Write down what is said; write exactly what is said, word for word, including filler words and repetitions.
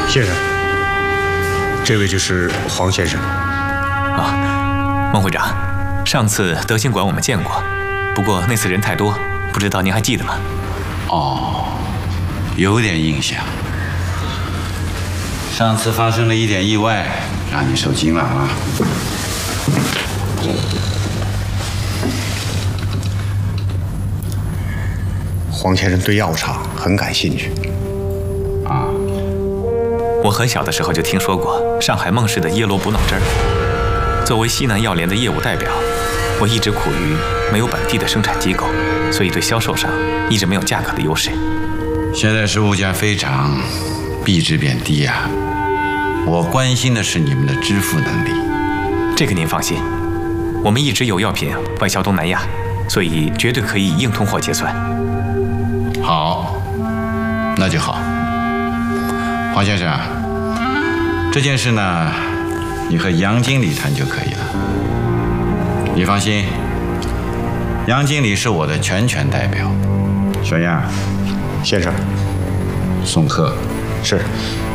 先生，这位就是黄先生。 啊，孟会长，上次德兴馆我们见过，不过那次人太多，不知道您还记得吗？ 哦，有点印象。上次发生了一点意外，让你受惊了啊。 黄先生对药厂很感兴趣。 啊， 我很小的时候就听说过上海孟氏的耶罗补脑汁儿。作为西南药联的业务代表，我一直苦于没有本地的生产机构，所以对销售上一直没有价格的优势。 现在是物价飞涨，币值贬低啊。我关心的是你们的支付能力。 这个您放心，我们一直有药品外销东南亚，所以绝对可以硬通货结算。 好，那就好。黄先生啊，这件事呢，你和杨经理谈就可以了。你放心，杨经理是我的全权代表。小样， 先生， 送客。 是。